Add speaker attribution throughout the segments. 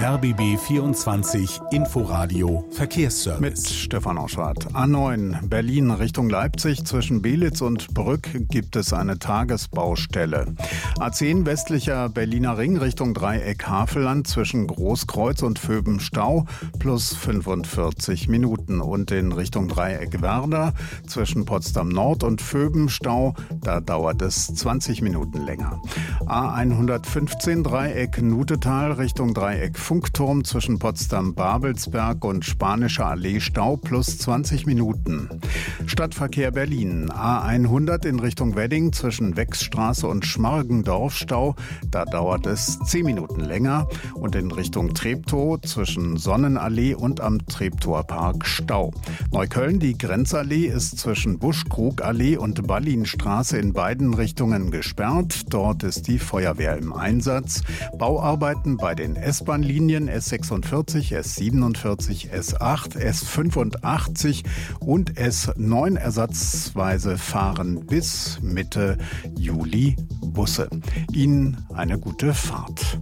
Speaker 1: RBB 24 Inforadio Verkehrsservice.
Speaker 2: Mit Stefan Oschwart. A9 Berlin Richtung Leipzig zwischen Belitz und Brück gibt es eine Tagesbaustelle. A10 westlicher Berliner Ring Richtung Dreieck Havelland zwischen Großkreuz und Vöben Stau plus 45 Minuten. Und in Richtung Dreieck Werder zwischen Potsdam Nord und Vöben Stau, da dauert es 20 Minuten länger. A115 Dreieck Nutetal Richtung Dreieck Funkturm zwischen Potsdam-Babelsberg und Spanischer Allee Stau plus 20 Minuten. Stadtverkehr Berlin. A100 in Richtung Wedding zwischen Wechsstraße und Schmargendorf Stau. Da dauert es 10 Minuten länger. Und in Richtung Treptow zwischen Sonnenallee und am Treptower Park Stau. Neukölln, die Grenzallee ist zwischen Buschkrugallee und Ballinstraße in beiden Richtungen gesperrt. Dort ist die Feuerwehr im Einsatz. Bauarbeiten bei den S-Bahn-Linien S46, S47, S8, S85 und S9 ersatzweise fahren bis Mitte Juli Busse. Ihnen eine gute Fahrt.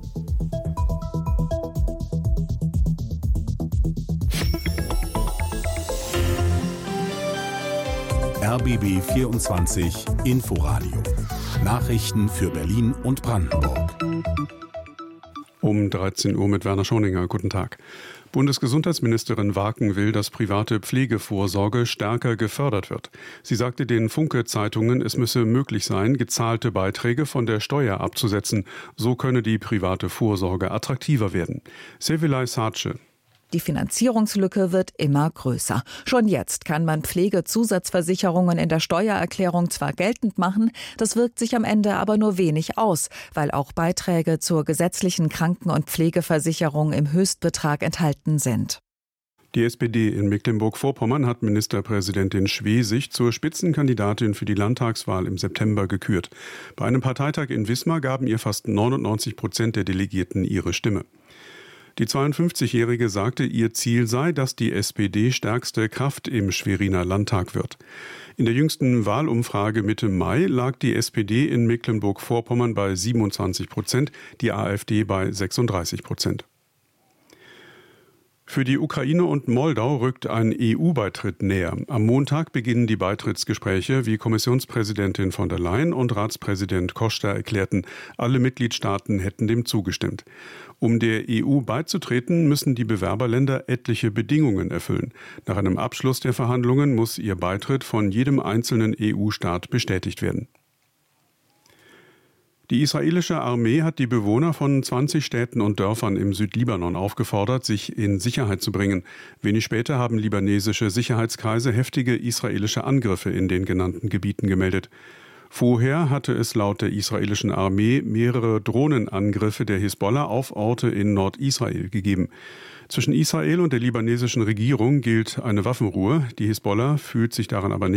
Speaker 1: RBB 24 Inforadio. Nachrichten für Berlin und Brandenburg.
Speaker 3: Um 13 Uhr mit Werner Schoninger. Guten Tag. Bundesgesundheitsministerin Waken will, dass private Pflegevorsorge stärker gefördert wird. Sie sagte den Funke-Zeitungen, es müsse möglich sein, gezahlte Beiträge von der Steuer abzusetzen. So könne die private Vorsorge attraktiver werden. Sevilay Sace.
Speaker 4: Die Finanzierungslücke wird immer größer. Schon jetzt kann man Pflegezusatzversicherungen in der Steuererklärung zwar geltend machen, das wirkt sich am Ende aber nur wenig aus, weil auch Beiträge zur gesetzlichen Kranken- und Pflegeversicherung im Höchstbetrag enthalten sind.
Speaker 3: Die SPD in Mecklenburg-Vorpommern hat Ministerpräsidentin Schwesig zur Spitzenkandidatin für die Landtagswahl im September gekürt. Bei einem Parteitag in Wismar gaben ihr fast 99% der Delegierten ihre Stimme. Die 52-Jährige sagte, ihr Ziel sei, dass die SPD stärkste Kraft im Schweriner Landtag wird. In der jüngsten Wahlumfrage Mitte Mai lag die SPD in Mecklenburg-Vorpommern bei 27%, die AfD bei 36%. Für die Ukraine und Moldau rückt ein EU-Beitritt näher. Am Montag beginnen die Beitrittsgespräche, wie Kommissionspräsidentin von der Leyen und Ratspräsident Costa erklärten. Alle Mitgliedstaaten hätten dem zugestimmt. Um der EU beizutreten, müssen die Bewerberländer etliche Bedingungen erfüllen. Nach einem Abschluss der Verhandlungen muss ihr Beitritt von jedem einzelnen EU-Staat bestätigt werden. Die israelische Armee hat die Bewohner von 20 Städten und Dörfern im Südlibanon aufgefordert, sich in Sicherheit zu bringen. Wenig später haben libanesische Sicherheitskreise heftige israelische Angriffe in den genannten Gebieten gemeldet. Vorher hatte es laut der israelischen Armee mehrere Drohnenangriffe der Hisbollah auf Orte in Nordisrael gegeben. Zwischen Israel und der libanesischen Regierung gilt eine Waffenruhe. Die Hisbollah fühlt sich daran aber nicht